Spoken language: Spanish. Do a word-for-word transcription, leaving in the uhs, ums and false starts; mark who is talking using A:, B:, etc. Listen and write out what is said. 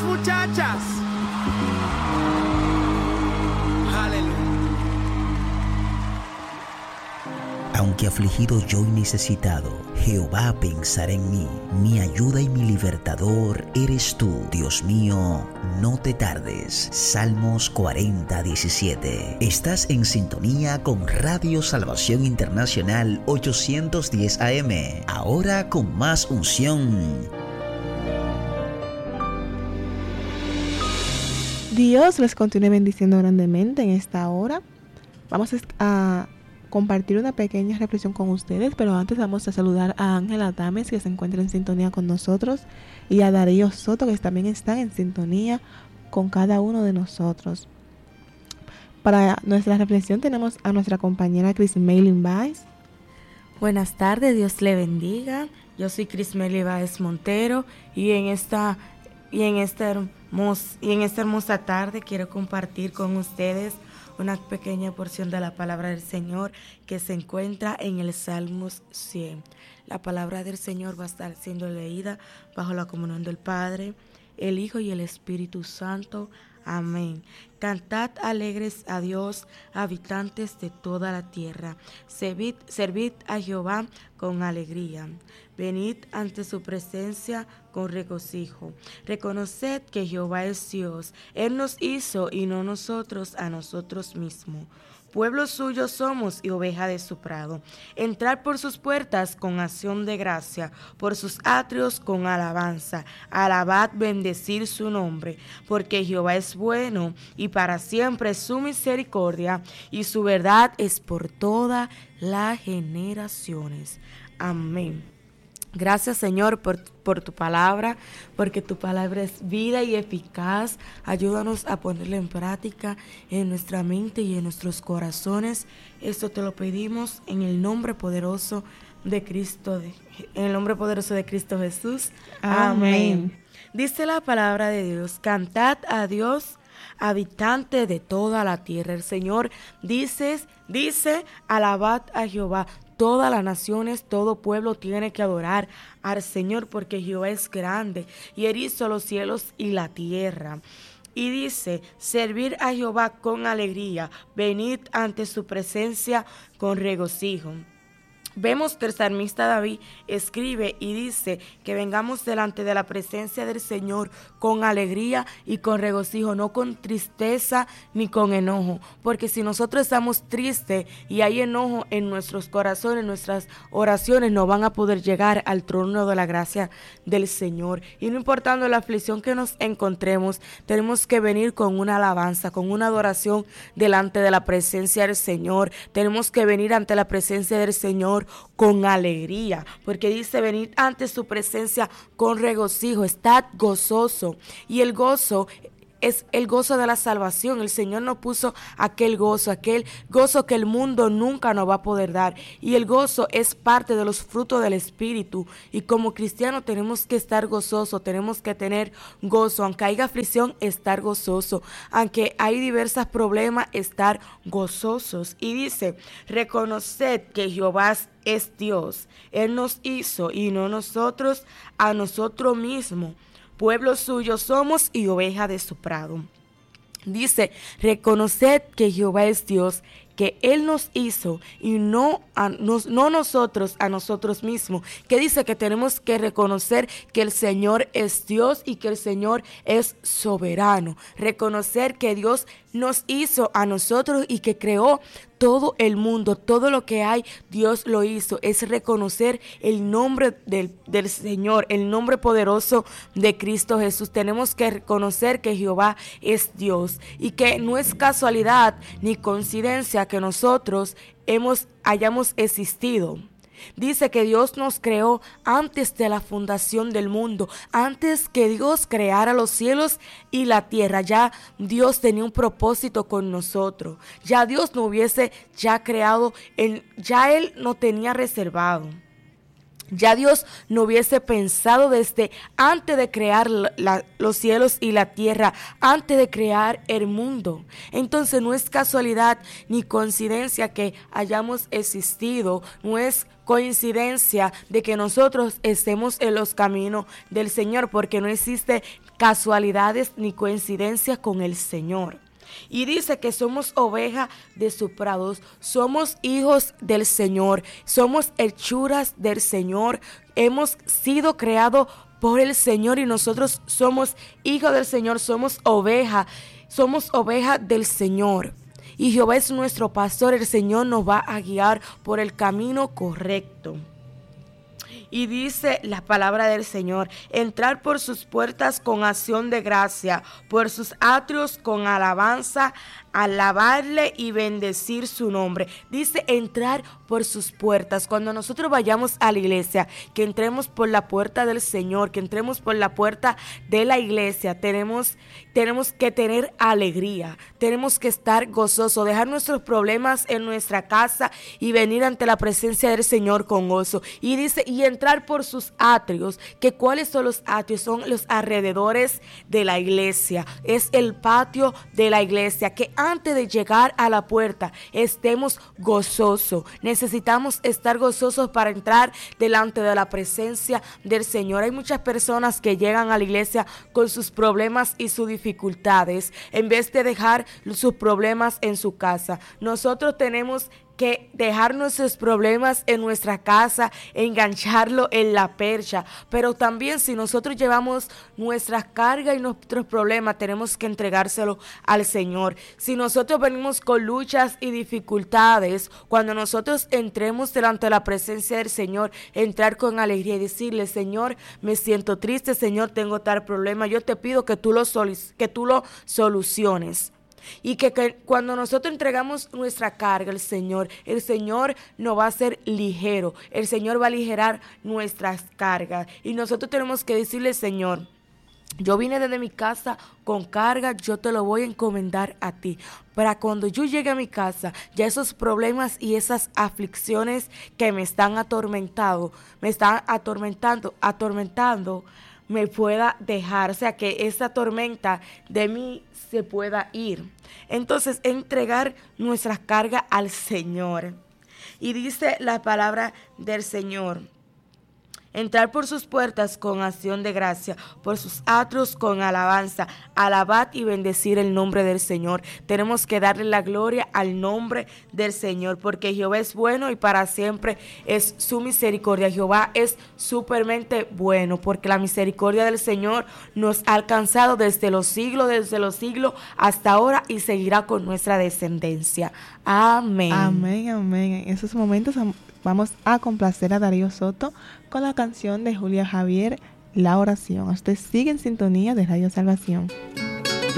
A: muchachas. Aleluya.
B: Aunque afligido yo y necesitado, Jehová pensará en mí. Mi ayuda y mi libertador eres tú, Dios mío, no te tardes. Salmos cuarenta, diecisiete. Estás en sintonía con Radio Salvación Internacional ochocientos diez A M. Ahora con más unción.
C: Dios les continúe bendiciendo grandemente en esta hora. Vamos a compartir una pequeña reflexión con ustedes, pero antes vamos a saludar a Ángela Dames, que se encuentra en sintonía con nosotros, y a Darío Soto, que también están en sintonía con cada uno de nosotros. Para nuestra reflexión tenemos a nuestra compañera Crismelin Báez.
D: Buenas tardes, Dios le bendiga. Yo soy Crismelin Báez Montero y en esta y en esta hermosa y en esta hermosa tarde quiero compartir con ustedes una pequeña porción de la palabra del Señor que se encuentra en el Salmos cien. La palabra del Señor va a estar siendo leída bajo la comunión del Padre, el Hijo y el Espíritu Santo. Amén. Cantad alegres a Dios, habitantes de toda la tierra. Servid, servid a Jehová con alegría. Venid ante su presencia con regocijo. Reconoced que Jehová es Dios. Él nos hizo y no nosotros a nosotros mismos. Pueblo suyo somos y oveja de su prado. Entrar por sus puertas con acción de gracia, por sus atrios con alabanza. Alabad, bendecir su nombre, porque Jehová es bueno y para siempre su misericordia y su verdad es por todas las generaciones. Amén. Gracias, Señor, por, por tu palabra, porque tu palabra es vida y eficaz. Ayúdanos a ponerla en práctica en nuestra mente y en nuestros corazones. Esto te lo pedimos en el nombre poderoso de Cristo, de, en el nombre poderoso de Cristo Jesús. Amén. Amén. Dice la palabra de Dios: cantad a Dios, habitante de toda la tierra. El Señor dice, dice, alabad a Jehová. Todas las naciones, todo pueblo tiene que adorar al Señor porque Jehová es grande y Él hizo los cielos y la tierra. Y dice, servir a Jehová con alegría, venid ante su presencia con regocijo. Vemos que el salmista David escribe y dice que vengamos delante de la presencia del Señor con alegría y con regocijo, no con tristeza ni con enojo, porque si nosotros estamos tristes y hay enojo en nuestros corazones, nuestras oraciones no van a poder llegar al trono de la gracia del Señor. Y no importando la aflicción que nos encontremos, tenemos que venir con una alabanza, con una adoración delante de la presencia del Señor. Tenemos que venir ante la presencia del Señor con alegría, porque dice: venid ante su presencia con regocijo, estad gozoso. Y el gozo es el gozo de la salvación. El Señor nos puso aquel gozo, aquel gozo que el mundo nunca nos va a poder dar. Y el gozo es parte de los frutos del Espíritu. Y como cristianos tenemos que estar gozosos, tenemos que tener gozo. Aunque haya aflicción, estar gozoso. Aunque hay diversos problemas, estar gozosos. Y dice: reconoced que Jehová es Dios. Él nos hizo y no nosotros a nosotros mismos. Pueblo suyo somos y oveja de su prado. Dice: reconoced que Jehová es Dios, que Él nos hizo y no, a, nos, no nosotros a nosotros mismos. Que dice que tenemos que reconocer que el Señor es Dios y que el Señor es soberano. Reconocer que Dios nos hizo a nosotros y que creó todo el mundo, todo lo que hay, Dios lo hizo. Es reconocer el nombre del, del Señor, el nombre poderoso de Cristo Jesús. Tenemos que reconocer que Jehová es Dios y que no es casualidad ni coincidencia que nosotros hemos, hayamos existido. Dice que Dios nos creó antes de la fundación del mundo, antes que Dios creara los cielos y la tierra. Ya Dios tenía un propósito con nosotros. Ya Dios no hubiese ya creado, el, ya Él no tenía reservado. Ya Dios no hubiese pensado desde antes de crear la, la, los cielos y la tierra, antes de crear el mundo. Entonces no es casualidad ni coincidencia que hayamos existido, no es coincidencia de que nosotros estemos en los caminos del Señor, porque no existe casualidades ni coincidencias con el Señor. Y dice que somos ovejas de su prado, somos hijos del Señor, somos hechuras del Señor, hemos sido creados por el Señor y nosotros somos hijos del Señor, somos ovejas, somos ovejas del Señor. Y Jehová es nuestro pastor, el Señor nos va a guiar por el camino correcto. Y dice la palabra del Señor: entrar por sus puertas con acción de gracia, por sus atrios con alabanza, alabarle y bendecir su nombre. Dice entrar por sus puertas. Cuando nosotros vayamos a la iglesia, que entremos por la puerta del Señor, que entremos por la puerta de la iglesia, tenemos, tenemos que tener alegría, tenemos que estar gozosos, dejar nuestros problemas en nuestra casa y venir ante la presencia del Señor con gozo. Y dice, y entrar por sus atrios, que cuáles son los atrios, son los alrededores de la iglesia, es el patio de la iglesia, que antes de llegar a la puerta estemos gozosos. Necesitamos estar gozosos para entrar delante de la presencia del Señor. Hay muchas personas que llegan a la iglesia con sus problemas y sus dificultades, en vez de dejar sus problemas en su casa. Nosotros tenemos que dejar nuestros problemas en nuestra casa, engancharlo en la percha. Pero también si nosotros llevamos nuestras cargas y nuestros problemas, tenemos que entregárselo al Señor. Si nosotros venimos con luchas y dificultades, cuando nosotros entremos delante de la presencia del Señor, entrar con alegría y decirle: Señor, me siento triste, Señor, tengo tal problema, yo te pido que tú lo, solu- que tú lo soluciones. Y que, que cuando nosotros entregamos nuestra carga al Señor, el Señor nos va a hacer ligero, el Señor va a aligerar nuestras cargas. Y nosotros tenemos que decirle: Señor, yo vine desde mi casa con carga, yo te lo voy a encomendar a ti. Para cuando yo llegue a mi casa, ya esos problemas y esas aflicciones que me están atormentando, me están atormentando, atormentando, me pueda dejar, o sea, que esa tormenta de mí se pueda ir. Entonces, entregar nuestras cargas al Señor. Y dice la palabra del Señor: entrar por sus puertas con acción de gracia, por sus atrios con alabanza, alabad y bendecir el nombre del Señor. Tenemos que darle la gloria al nombre del Señor, porque Jehová es bueno y para siempre es su misericordia. Jehová es supermente bueno, porque la misericordia del Señor nos ha alcanzado desde los siglos, desde los siglos hasta ahora, y seguirá con nuestra descendencia. Amén.
C: Amén, amén. En esos momentos vamos a complacer a Darío Soto con la canción de Julia Javier, La Oración. Usted sigue en sintonía de Radio Salvación.